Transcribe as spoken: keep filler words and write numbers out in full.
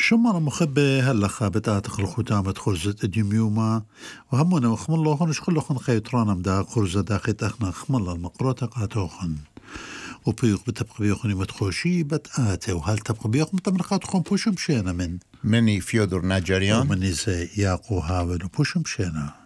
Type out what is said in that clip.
شمر مخبة هلا خابت آتخ الختامة خرزة اليوميوما وهمونا وخم الله خن شخل خن خيطرانا مدا خرزة داخت أخنا خم الله المقروطة قاتوخن وبيوخ بتبقى بيوخني متخوشي بتآتي وهل تبقى بيوخ متمرقات خن بوشم شينا من مني فيودور ناجاريان ومني زي ياقو هاول وبوشم شينا